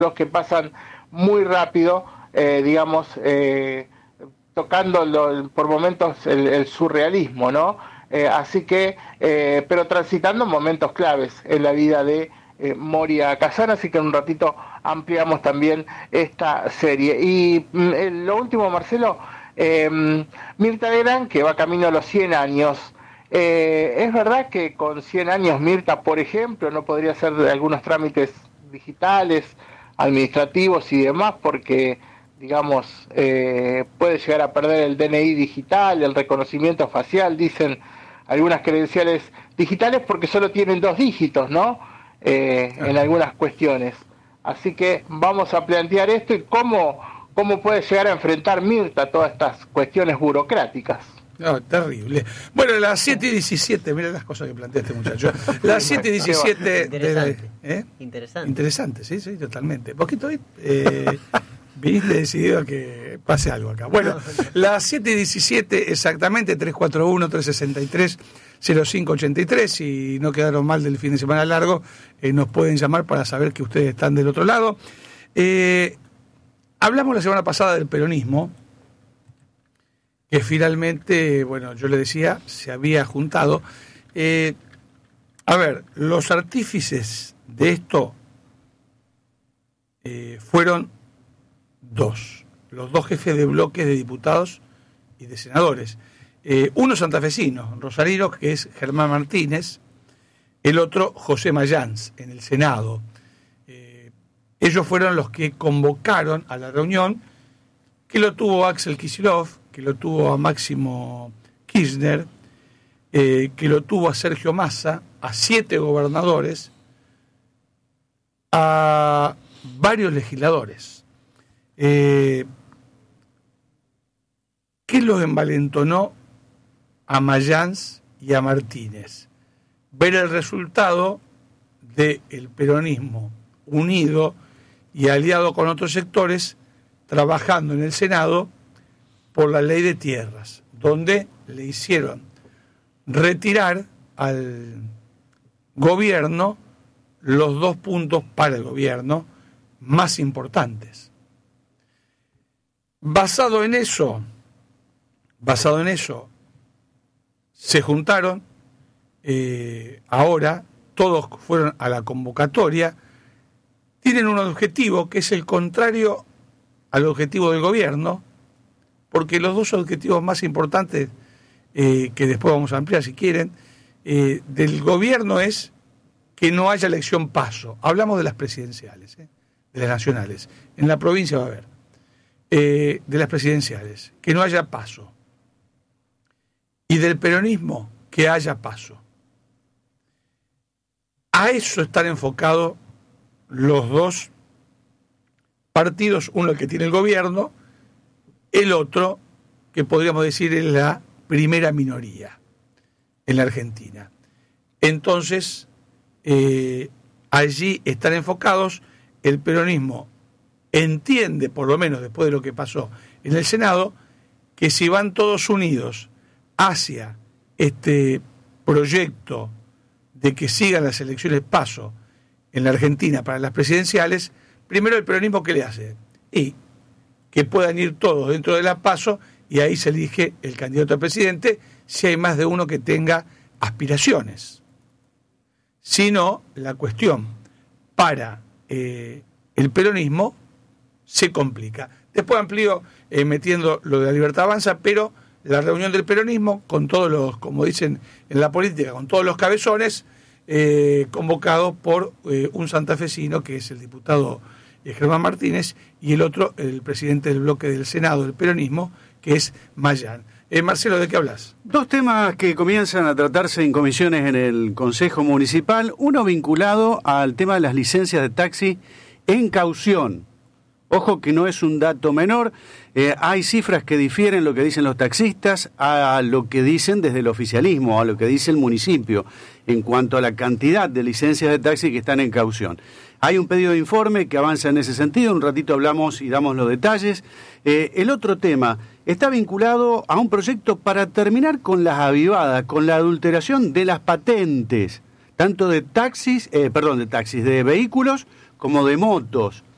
que pasan muy rápido, digamos, tocando por momentos el surrealismo, ¿no? Así que, pero transitando momentos claves en la vida de Moria Kazan, así que en un ratito ampliamos también esta serie. Y lo último, Marcelo, Mirta Legrand, que va camino a los 100 años. ¿Es verdad que con 100 años Mirta, por ejemplo, no podría hacer algunos trámites digitales, administrativos y demás, porque, digamos, puede llegar a perder el DNI digital, el reconocimiento facial, dicen algunas credenciales digitales, porque solo tienen 2 dígitos, ¿no? En algunas cuestiones. Así que vamos a plantear esto y cómo puede llegar a enfrentar Mirta todas estas cuestiones burocráticas. No, terrible. Bueno, las 7:17, mira las cosas que plantea este muchacho. Las 7:17 Interesante. Interesante, sí, totalmente. Vos que estoy viniste decidido a que pase algo acá. Bueno, las 7:17 exactamente, 341-363-0583. Si no quedaron mal del fin de semana largo, nos pueden llamar para saber que ustedes están del otro lado. Hablamos la semana pasada del peronismo, que finalmente, bueno, yo le decía, se había juntado. A ver, los artífices de esto fueron 2. Los 2 jefes de bloques de diputados y de senadores. Uno santafesino, rosarino, que es Germán Martínez, el otro José Mayans, en el Senado. Ellos fueron los que convocaron a la reunión, que lo tuvo Axel Kicillof, que lo tuvo a Máximo Kirchner, que lo tuvo a Sergio Massa, a 7 gobernadores, a varios legisladores. ¿Qué los envalentonó a Mayans y a Martínez? Ver el resultado del peronismo unido y aliado con otros sectores, trabajando en el Senado por la ley de tierras, donde le hicieron retirar al gobierno los 2 puntos para el gobierno más importantes. Basado en eso, se juntaron, ahora todos fueron a la convocatoria, tienen un objetivo que es el contrario al objetivo del gobierno, porque los 2 objetivos más importantes, que después vamos a ampliar si quieren, del gobierno es que no haya elección paso. Hablamos de las presidenciales, de las nacionales. En la provincia va a haber. De las presidenciales, que no haya paso. Y del peronismo, que haya paso. A eso están enfocados los 2 partidos, uno el que tiene el gobierno, el otro, que podríamos decir es la primera minoría en la Argentina. Entonces, allí están enfocados. El peronismo entiende, por lo menos después de lo que pasó en el Senado, que si van todos unidos hacia este proyecto de que sigan las elecciones paso en la Argentina para las presidenciales, primero el peronismo, ¿qué le hace? Y que puedan ir todos dentro de la paso y ahí se elige el candidato a presidente si hay más de uno que tenga aspiraciones. Si no, la cuestión para el peronismo se complica. Después amplío metiendo lo de la Libertad Avanza, pero la reunión del peronismo con todos los, como dicen en la política, con todos los cabezones, convocado por un santafesino que es el diputado Germán Martínez y el otro, el presidente del bloque del Senado del peronismo, que es Mayans. Marcelo, ¿de qué hablas? 2 temas que comienzan a tratarse en comisiones en el Consejo Municipal, uno vinculado al tema de las licencias de taxi en caución. Ojo que no es un dato menor, hay cifras que difieren lo que dicen los taxistas a lo que dicen desde el oficialismo, a lo que dice el municipio, en cuanto a la cantidad de licencias de taxi que están en caución. Hay un pedido de informe que avanza en ese sentido, un ratito hablamos y damos los detalles. El otro tema está vinculado a un proyecto para terminar con las avivadas, con la adulteración de las patentes, tanto de taxis, de vehículos como de motos.